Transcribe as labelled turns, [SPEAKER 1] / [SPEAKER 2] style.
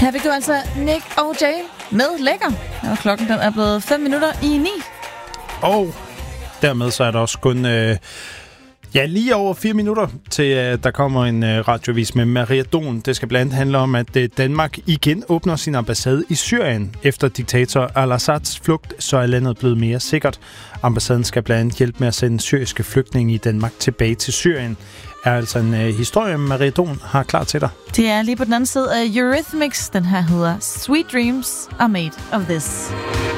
[SPEAKER 1] Her fik du altså Nick og Jay med Lækker. Og klokken den er blevet 5 minutter i 9.
[SPEAKER 2] Og dermed så er der også kun lige over 4 minutter til der kommer en radiovis med Maria Don. Det skal blandt andet handle om, at Danmark igen åbner sin ambassade i Syrien. Efter diktator al-Assads flugt, så er landet blevet mere sikkert. Ambassaden skal blandt andet hjælpe med at sende syriske flygtninge i Danmark tilbage til Syrien. Er altså en historie, Maria Don har klar til dig.
[SPEAKER 1] Det er lige på den anden side af Eurythmics. Den her hedder Sweet Dreams Are Made of This.